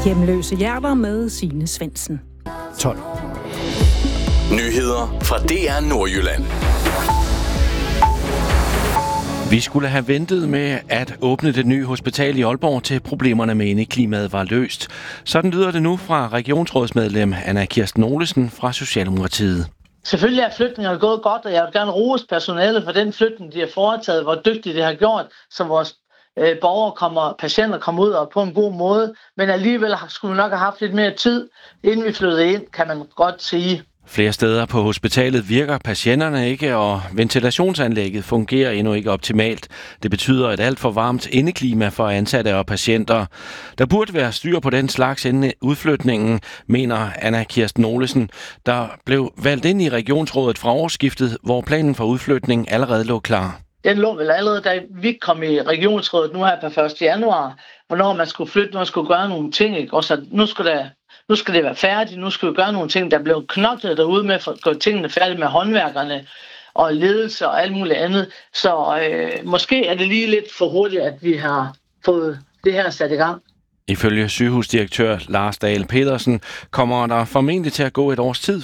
Hjemløse hjerter med Signe Svendsen. 12. Nyheder fra DR Nordjylland. Vi skulle have ventet med at åbne det nye hospital i Aalborg, til problemerne med indeklimaet var løst. Sådan lyder det nu fra regionsrådsmedlem Anna Kirsten Olesen fra Socialdemokratiet. Selvfølgelig er flytningen gået godt, og jeg vil gerne rose personalet for den flytning, de har foretaget, hvor dygtigt det har gjort, så vores patienter kommer ud og på en god måde. Men alligevel skulle vi nok have haft lidt mere tid, inden vi flyttede ind, kan man godt sige. Flere steder på hospitalet virker patienterne ikke, og ventilationsanlægget fungerer endnu ikke optimalt. Det betyder et alt for varmt indeklima for ansatte og patienter. Der burde være styr på den slags inden udflytningen, mener Anna Kirsten Olesen, der blev valgt ind i regionsrådet fra årsskiftet, hvor planen for udflytning allerede lå klar. Den lå vel allerede, da vi kom i regionsrådet nu her på 1. januar, hvornår man skulle flytte, når man skulle gøre nogle ting, ikke? Og så nu skal det være færdigt, nu skal vi gøre nogle ting, der blev knoklet derude med at gøre tingene færdige med håndværkerne og ledelse og alt muligt andet. Så måske er det lige lidt for hurtigt, at vi har fået det her sat i gang. Ifølge sygehusdirektør Lars Dahl Petersen kommer der formentlig til at gå et års tid,